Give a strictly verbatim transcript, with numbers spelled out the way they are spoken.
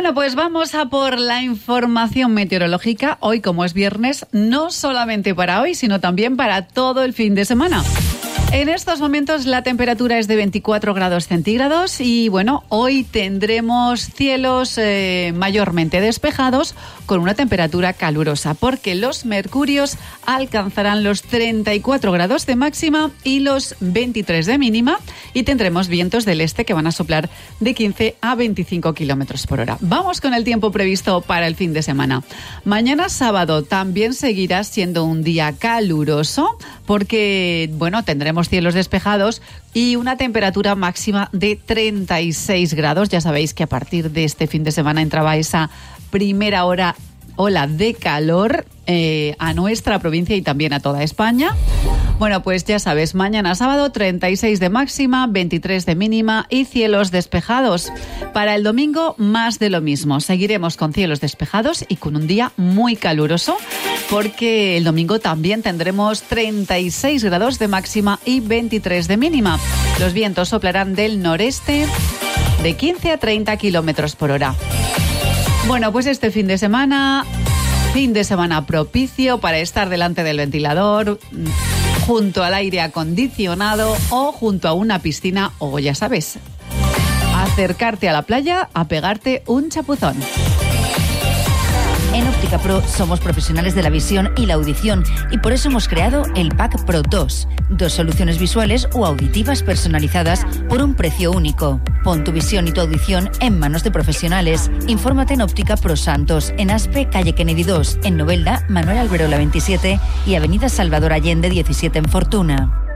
Bueno, pues vamos a por la información meteorológica. Hoy, como es viernes, no solamente para hoy, sino también para todo el fin de semana. En estos momentos la temperatura es de veinticuatro grados centígrados y bueno, hoy tendremos cielos eh, mayormente despejados con una temperatura calurosa porque los mercurios alcanzarán los treinta y cuatro grados de máxima y los veintitrés de mínima y tendremos vientos del este que van a soplar de quince a veinticinco kilómetros por hora. Vamos con el tiempo previsto para el fin de semana. Mañana sábado también seguirá siendo un día caluroso porque bueno, tendremos cielos despejados y una temperatura máxima de treinta y seis grados. Ya sabéis que a partir de este fin de semana entraba esa primera hora ola de calor eh, a nuestra provincia y también a toda España. Bueno, pues ya sabes, mañana sábado treinta y seis de máxima, veintitrés de mínima y cielos despejados. Para el domingo más de lo mismo. Seguiremos con cielos despejados y con un día muy caluroso porque el domingo también tendremos treinta y seis grados de máxima y veintitrés de mínima. Los vientos soplarán del noreste de quince a treinta kilómetros por hora. Bueno, pues este fin de semana, fin de semana propicio para estar delante del ventilador, junto al aire acondicionado o junto a una piscina o, ya sabes, acercarte a la playa a pegarte un chapuzón. En Óptica Pro somos profesionales de la visión y la audición y por eso hemos creado el Pack Pro dos. Dos soluciones visuales o auditivas personalizadas por un precio único. Pon tu visión y tu audición en manos de profesionales. Infórmate en Óptica Pro Santos, en Aspe, calle Kennedy dos, en Novelda, Manuel Alberola veintisiete y avenida Salvador Allende diecisiete en Fortuna.